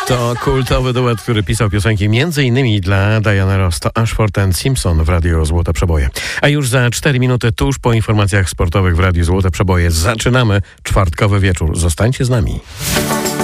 To kultowy duet, który pisał piosenki m.in. dla Diana Ross. To Ashford and Simpson w Radiu Złote Przeboje. A już za 4 minuty, tuż po informacjach sportowych w Radiu Złote Przeboje, zaczynamy czwartkowy wieczór. Zostańcie z nami.